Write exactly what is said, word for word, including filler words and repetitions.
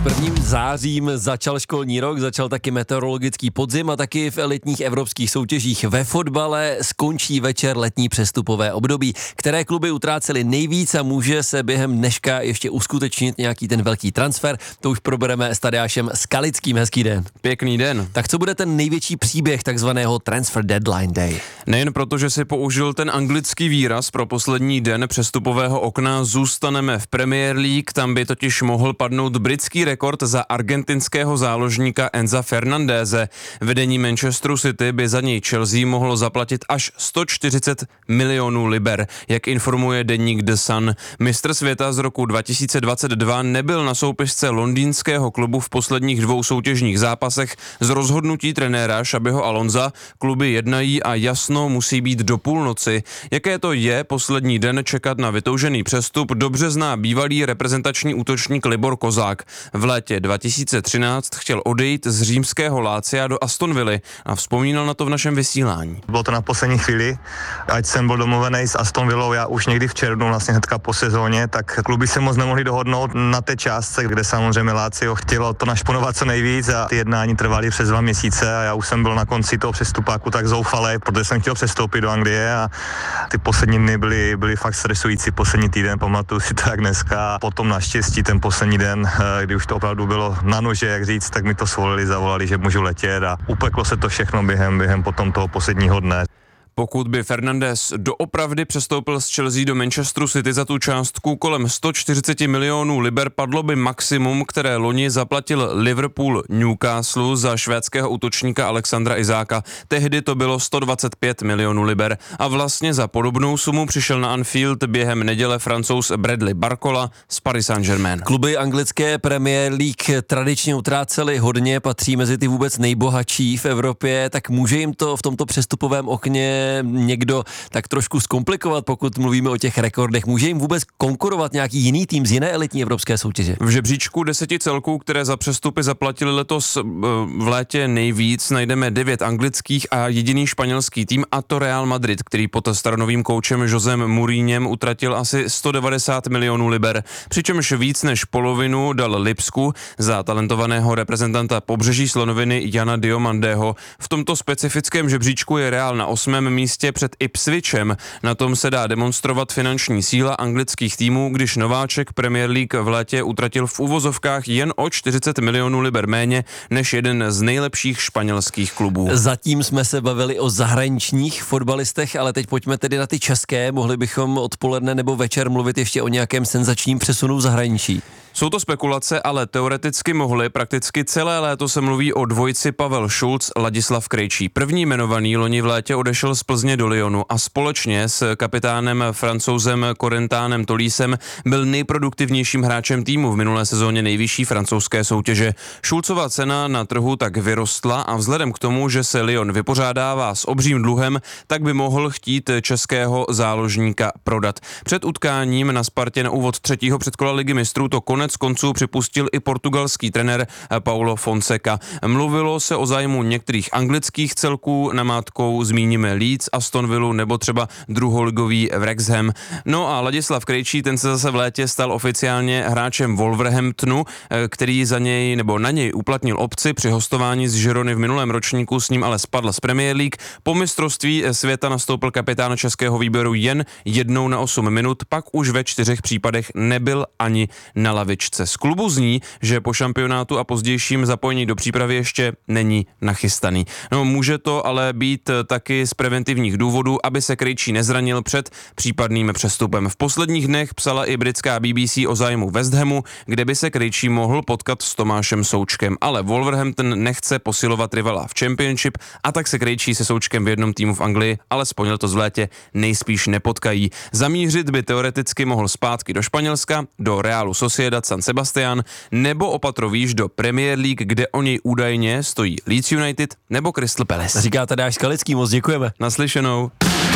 Prvním zářím začal školní rok, začal taky meteorologický podzim a taky v elitních evropských soutěžích. Ve fotbale skončí večer letní přestupové období, které kluby utrácely nejvíc a může se během dneška ještě uskutečnit nějaký ten velký transfer. To už probereme s Tadeášem Skalickým. Hezký den. Pěkný den. Tak co bude ten největší příběh takzvaného Transfer Deadline Day? Nejen proto, že si použil ten anglický výraz pro poslední den přestupového okna, zůstaneme v Premier League, tam by totiž mohl padnout britský rekord za argentinského záložníka Enza Fernandéze. Vedení Manchesteru City by za něj Chelsea mohlo zaplatit až sto čtyřicet milionů liber, jak informuje deník The Sun. Mistr světa z roku dva tisíce dvacet dva nebyl na soupisce londýnského klubu v posledních dvou soutěžních zápasech. Z rozhodnutí trenéra Xabiho Alonza kluby jednají a jasno musí být do půlnoci. Jaké to je poslední den čekat na vytoužený přestup, dobře zná bývalý reprezentační útočník Libor Kozák. V létě dva tisíce třináct chtěl odejít z římského Lácia do Aston Villy a vzpomínal na to v našem vysílání. Bylo to na poslední chvíli, ať jsem byl domluvený s Aston Villou, já už někdy v červnu, vlastně hnedka po sezóně, tak kluby se moc nemohli dohodnout na té částce, kde samozřejmě Lácio chtělo to našponovat co nejvíc a ty jednání trvaly přes dva měsíce a já už jsem byl na konci toho přestupáku tak zoufalý, protože jsem chtěl přestoupit do Anglie a ty poslední dny byly, byly fakt stresující, poslední týden, pamatuju si to jak dneska. Potom naštěstí ten poslední den, kdy už to opravdu bylo na nože, jak říct, tak mi to svolili, zavolali, že můžu letět a upeklo se to všechno během, během potom toho posledního dne. Pokud by Fernandes doopravdy přestoupil z Chelsea do Manchesteru City za tu částku kolem sto čtyřicet milionů liber, padlo by maximum, které loni zaplatil Liverpool Newcastle za švédského útočníka Alexandra Isáka. Tehdy to bylo sto dvacet pět milionů liber a vlastně za podobnou sumu přišel na Anfield během neděle Francouz Bradley Barcola z Paris Saint-Germain. Kluby anglické Premier League tradičně utrácely hodně, patří mezi ty vůbec nejbohatší v Evropě, tak může jim to v tomto přestupovém okně někdo tak trošku zkomplikovat, pokud mluvíme o těch rekordech? Může jim vůbec konkurovat nějaký jiný tým z jiné elitní evropské soutěže? V žebříčku deseti celků, které za přestupy zaplatili letos v létě nejvíc, najdeme devět anglických a jediný španělský tým, a to Real Madrid, který pod staronovým koučem Josem Mourinhem utratil asi sto devadesát milionů liber, přičemž víc než polovinu dal Lipsku za talentovaného reprezentanta Pobřeží slonoviny Jana Diomandého. V tomto specifickém žebříčku je Real na osmém místě před Ipswichem. Na tom se dá demonstrovat finanční síla anglických týmů, když nováček Premier League v létě utratil v uvozovkách jen o čtyřicet milionů liber méně než jeden z nejlepších španělských klubů. Zatím jsme se bavili o zahraničních fotbalistech, ale teď pojďme tedy na ty české. Mohli bychom odpoledne nebo večer mluvit ještě o nějakém senzačním přesunu v zahraničí. Jsou to spekulace, ale teoreticky mohly. Prakticky celé léto se mluví o dvojici Pavel Šulc, Ladislav Krejčí. První jmenovaný loni v létě odešel z Plzně do Lyonu a společně s kapitánem Francouzem Corentánem Tolísem byl nejproduktivnějším hráčem týmu v minulé sezóně nejvyšší francouzské soutěže. Šulcova cena na trhu tak vyrostla a vzhledem k tomu, že se Lyon vypořádává s obřím dluhem, tak by mohl chtít českého záložníka prodat. Před utkáním na Spartě na úvod třetího předkola Ligy mistrů to konec konců připustil i portugalský trenér Paulo Fonseca. Mluvilo se o zájmu některých anglických celků, namátkou zmíníme Leeds, Aston Villu nebo třeba druholigový Wrexham. No a Ladislav Krejčí, ten se zase v létě stal oficiálně hráčem Wolverhamptonu, který za něj nebo na něj uplatnil opci při hostování z Girony v minulém ročníku, s ním ale spadl z Premier League. Po mistrovství světa nastoupil kapitán českého výběru jen jednou na osm minut, pak už ve čtyřech případech nebyl ani na lavičce. Z klubu zní, že po šampionátu a pozdějším zapojení do přípravy ještě není nachystaný. No, může to ale být taky z preventivních důvodů, aby se Krejčí nezranil před případným přestupem. V posledních dnech psala i britská B B C o zájmu West Hamu, kde by se Krejčí mohl potkat s Tomášem Součkem, ale Wolverhampton nechce posilovat rivala v Championship a tak se Krejčí se Součkem v jednom týmu v Anglii, alespoň letos v létě, nejspíš nepotkají. Zamířit by teoreticky mohl zpátky do Španělska, do Realu Sociedad San Sebastian nebo opatrovíš do Premier League, kde o něj údajně stojí Leeds United nebo Crystal Palace. Říká Tadeáš Skalický, moc děkujeme. Naslyšenou.